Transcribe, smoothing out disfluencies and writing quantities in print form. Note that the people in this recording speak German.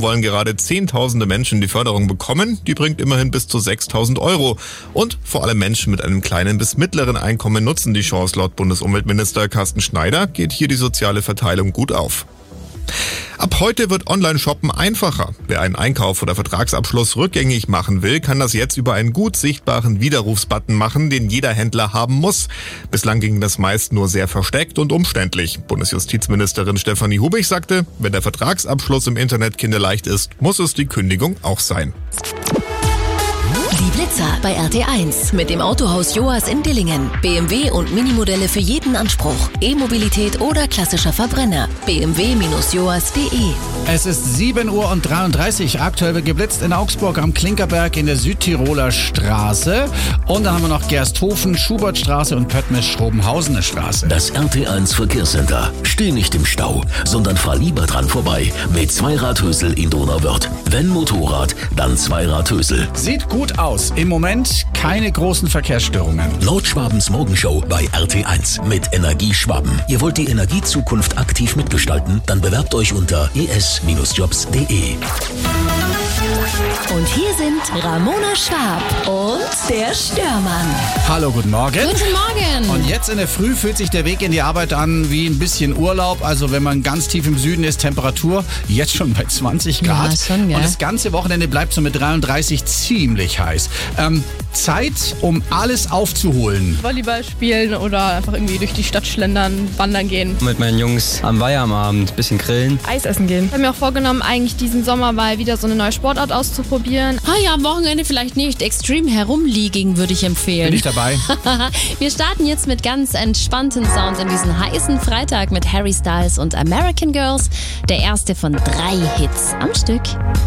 wollen gerade Zehntausende Menschen die Förderung bekommen. Die bringt immerhin bis zu 6.000 Euro. Und vor allem Menschen mit einem kleinen bis mittleren Einkommen nutzen die Chance. Laut Bundesumweltminister Carsten Schneider geht hier die soziale Verteilung gut auf. Ab heute wird Online-Shoppen einfacher. Wer einen Einkauf oder Vertragsabschluss rückgängig machen will, kann das jetzt über einen gut sichtbaren Widerrufsbutton machen, den jeder Händler haben muss. Bislang ging das meist nur sehr versteckt und umständlich. Bundesjustizministerin Stefanie Hubich sagte, wenn der Vertragsabschluss im Internet kinderleicht ist, muss es die Kündigung auch sein. Die Blitzer bei RT1 mit dem Autohaus Joas in Dillingen. BMW und Minimodelle für jeden Anspruch. E-Mobilität oder klassischer Verbrenner. bmw-joas.de. Es ist 7:33 Uhr. Aktuell wird geblitzt in Augsburg am Klinkerberg in der Südtiroler Straße. Und dann haben wir noch Gersthofen, Schubertstraße und Pöttmisch-Schrobenhausener Straße. Das RT1 Verkehrscenter. Steh nicht im Stau, sondern fahr lieber dran vorbei mit Zweiradhösel in Donauwörth. Wenn Motorrad, dann Zweiradhösel. Sieht gut aus. Im Moment keine großen Verkehrsstörungen. Nordschwabens Morgenshow bei RT1 mit Energie Schwaben. Ihr wollt die Energiezukunft aktiv mitgestalten? Dann bewerbt euch unter es-jobs.de. Und hier sind Ramona Schwab und der Störmann. Hallo, guten Morgen. Guten Morgen. Und jetzt in der Früh fühlt sich der Weg in die Arbeit an wie ein bisschen Urlaub. Also wenn man ganz tief im Süden ist, Temperatur jetzt schon bei 20 Grad. Ja, schon, gell? Und das ganze Wochenende bleibt so mit 33 ziemlich heiß. Zeit, um alles aufzuholen. Volleyball spielen oder einfach irgendwie durch die Stadt schlendern, wandern gehen. Mit meinen Jungs am Weiher am Abend ein bisschen grillen. Eis essen gehen. Ich habe mir auch vorgenommen, eigentlich diesen Sommer mal wieder so eine neue Sportart auszuprobieren. Ja, am Wochenende vielleicht nicht. Extreme Herumliegen würde ich empfehlen. Bin ich dabei? Wir starten jetzt mit ganz entspannten Sounds in diesen heißen Freitag mit Harry Styles und American Girls. Der erste von 3 Hits am Stück.